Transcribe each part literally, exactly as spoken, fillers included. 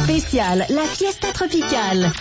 spéciale, la Fiesta Tropicale.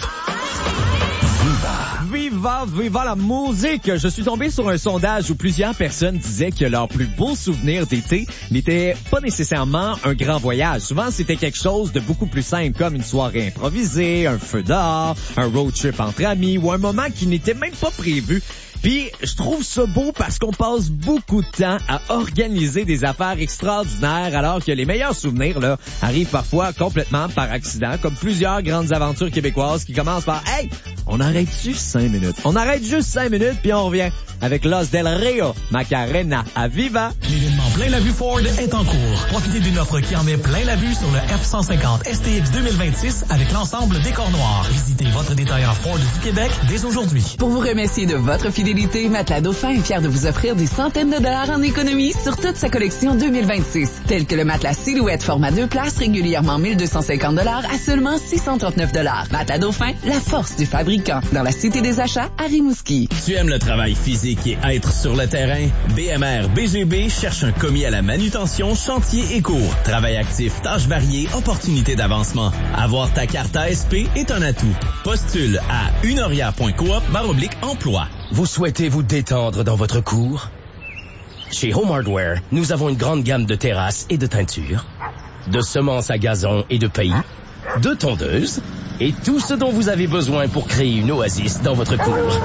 Viva, viva la musique! Je suis tombé sur un sondage où plusieurs personnes disaient que leur plus beau souvenir d'été n'était pas nécessairement un grand voyage. Souvent, c'était quelque chose de beaucoup plus simple, comme une soirée improvisée, un feu dehors, un road trip entre amis ou un moment qui n'était même pas prévu. Puis, je trouve ça beau parce qu'on passe beaucoup de temps à organiser des affaires extraordinaires alors que les meilleurs souvenirs, là, arrivent parfois complètement par accident, comme plusieurs grandes aventures québécoises qui commencent par « Hey, on arrête-tu cinq minutes? On arrête juste cinq minutes puis on revient avec Los del Rio, Macarena, à Viva! » L'événement Plein la vue Ford est en cours. Profitez d'une offre qui en met plein la vue sur le F cent cinquante S T X deux mille vingt-six avec l'ensemble décor noir. Visitez votre détaillant Ford du Québec dès aujourd'hui. Pour vous remercier de votre fidélité, Matelas Dauphin est fier de vous offrir des centaines de dollars en économie sur toute sa collection deux mille vingt-six, tels que le matelas Silhouette format deux places régulièrement mille deux cent cinquante dollars à seulement six cent trente-neuf dollars. Matelas Dauphin, la force du fabricant. Dans la Cité des Achats, à Rimouski. Tu aimes le travail physique et être sur le terrain? B M R B G B cherche un commis à la manutention, chantier et cours. Travail actif, tâches variées, opportunités d'avancement. Avoir ta carte A S P est un atout. Postule à unoria point coop barre oblique emploi. Vous souhaitez vous détendre dans votre cour? Chez Home Hardware, nous avons une grande gamme de terrasses et de teintures, de semences à gazon et de paillis, de tondeuses et tout ce dont vous avez besoin pour créer une oasis dans votre cour.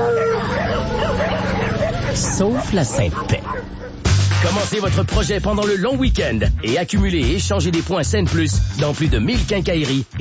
Sauf la Sainte-Paix. Commencez votre projet pendant le long week-end et accumulez et échangez des points Scène Plus dans plus de mille quincailleries